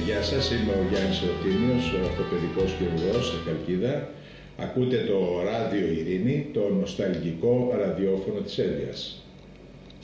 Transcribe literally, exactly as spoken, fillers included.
Γεια σας, είμαι ο Γιάννης Ρωτήμιος, ορθοπαιδικός χειρουργός σε Χαλκίδα. Ακούτε το Ράδιο Ειρήνη, το νοσταλγικό ραδιόφωνο της Εύβοιας.